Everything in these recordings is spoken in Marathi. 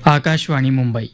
आकाशवाणी मुंबई.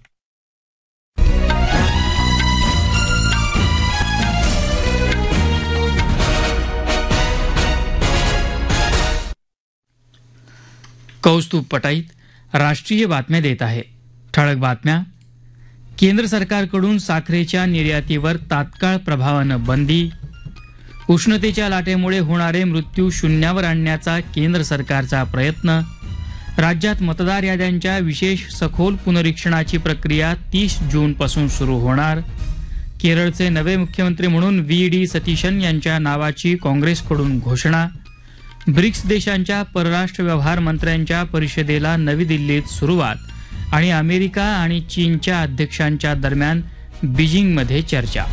कौस्तुभ पटाईत राष्ट्रीय बातम्या देत आहे. ठळक बातम्या. केंद्र सरकारकडून साखरेच्या निर्यातीवर तात्काळ प्रभावानं बंदी. उष्णतेच्या लाटेमुळे होणारे मृत्यू शून्यावर आणण्याचा केंद्र सरकारचा प्रयत्न. राज्यात मतदार याद्यांच्या विशेष सखोल पुनरीक्षणाची प्रक्रिया 30 जूनपासून सुरू होणार. केरळचे नवे मुख्यमंत्री म्हणून व्ही.डी. सतीशन यांच्या नावाची काँग्रेसकडून घोषणा. ब्रिक्स देशांच्या परराष्ट्र व्यवहार मंत्र्यांच्या परिषदेला नवी दिल्लीत सुरुवात आणि अमेरिका आणि चीनच्या अध्यक्षांच्या दरम्यान बीजिंगमध्ये चर्चा.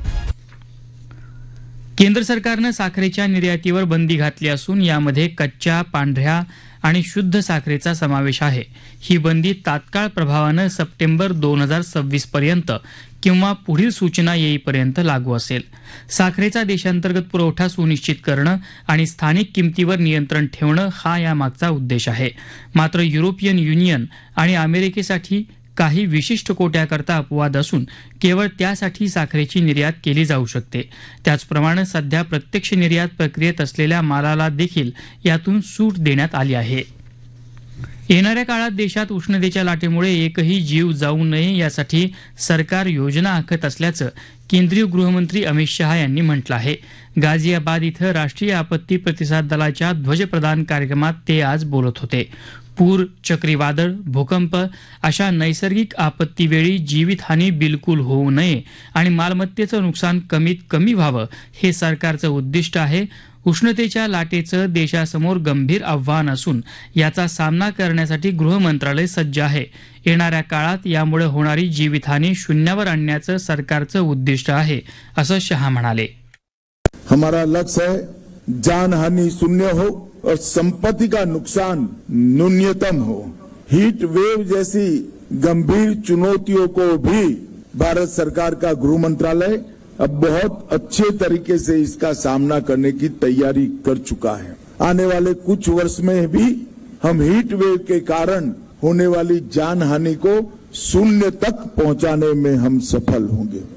केंद्र सरकारनं साखरेच्या निर्यातीवर बंदी घातली असून यामध्ये कच्च्या, पांढऱ्या आणि शुद्ध साखरेचा समावेश आहे. ही बंदी तात्काळ प्रभावानं सप्टेंबर 2026 पर्यंत किंवा पुढील सूचना येईपर्यंत लागू असेल. साखरेचा देशांतर्गत पुरवठा सुनिश्चित करणं आणि स्थानिक किमतीवर नियंत्रण ठेवणं हा यामागचा उद्देश आहे. मात्र युरोपियन युनियन आणि अमेरिकेसाठी काही विशिष्ट कोट्याकरता अपवाद असून केवळ त्यासाठी साखरेची निर्यात केली जाऊ शकते. त्याचप्रमाणे सध्या प्रत्यक्ष निर्यात प्रक्रियेत असलेल्या मालाला देखील यातून सूट देण्यात आली आहे. येणाऱ्या काळात देशात उष्णतेच्या लाटेमुळे एकही जीव जाऊ नये यासाठी सरकार योजना आखत असल्याचं केंद्रीय गृहमंत्री अमित शहा यांनी म्हटलं आहे. गाझियाबाद इथं राष्ट्रीय आपत्ती प्रतिसाद दलाच्या ध्वजप्रदान कार्यक्रमात ते आज बोलत होते. पूर, चक्रीवादळ, भूकंप अशा नैसर्गिक आपत्तीवेळी जीवितहानी बिलकुल होऊ नये आणि मालमत्तेचं नुकसान कमीत कमी व्हावं हे सरकारचं उद्दिष्ट आहे. उष्णतेच्या लाटेचं देशासमोर गंभीर आव्हान असून याचा सामना करण्यासाठी गृह मंत्रालय सज्ज आहे. येणाऱ्या काळात यामुळे होणारी जीवितहानी शून्यावर आणण्याचं सरकारचं उद्दिष्ट आहे असं शहा म्हणाले. हमारा लक्ष्य है जानहानि शून्य हो और संपत्ति का नुकसान न्यूनतम हो. हीट वेव जैसी गंभीर चुनौतियों को भी भारत सरकार का गृह मंत्रालय अब बहुत अच्छे तरीके से इसका सामना करने की तैयारी कर चुका है. आने वाले कुछ वर्ष में भी हम हीट वेव के कारण होने वाली जानहानि को शून्य तक पहुंचाने में हम सफल होंगे.